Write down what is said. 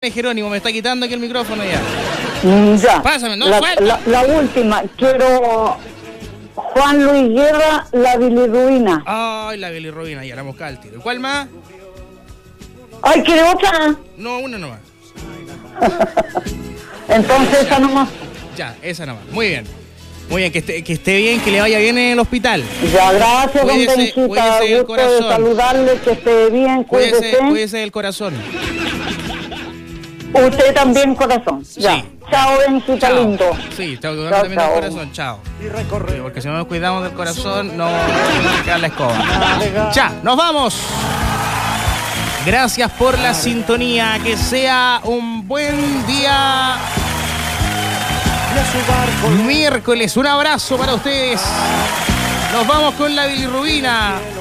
Dale, Jerónimo, me está quitando aquí el micrófono ya. Ya. Pásame, no, la última. Quiero Juan Luis Guerra, La bilirrubina. Ay, la bilirrubina, ya la mosca al tiro. ¿Cuál más? Ay, ¿quiere otra? No, una nomás. Entonces esa nomás. Ya, esa nomás. Muy bien. Muy bien, que esté bien, que le vaya bien en el hospital. Ya, gracias, don Benjita. Gusto de saludarle, que esté bien, cuídese. Cuídese del corazón. Usted también, corazón. Ya. Sí. Chao, Benjita, Chao. lindo. Sí, chao, también del corazón. Chao. Porque si no nos cuidamos del corazón, no nos queda la escoba. Ya, nos vamos. Gracias por la sintonía. Que sea un buen día. Miércoles, un abrazo para ustedes. Nos vamos con la bilirrubina.